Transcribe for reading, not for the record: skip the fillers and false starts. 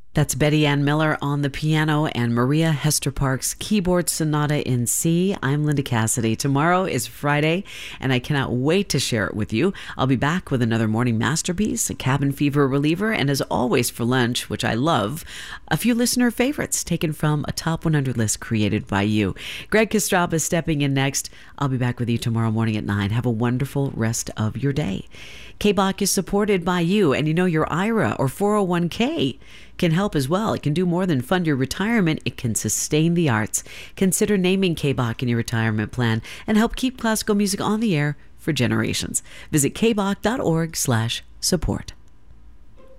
That's Betty Ann Miller on the piano and Maria Hester Park's keyboard sonata in C. I'm Linda Cassidy. Tomorrow is Friday, and I cannot wait to share it with you. I'll be back with another morning masterpiece, a cabin fever reliever, and as always for lunch, which I love, a few listener favorites taken from a top 100 list created by you. Greg Kostrapa is stepping in next. I'll be back with you tomorrow morning at 9. Have a wonderful rest of your day. KBOC is supported by you, and you know your IRA or 401k can help as well. It can do more than fund your retirement. It can sustain the arts. Consider naming KBOC in your retirement plan and help keep classical music on the air for generations. Visit kbok.org/support.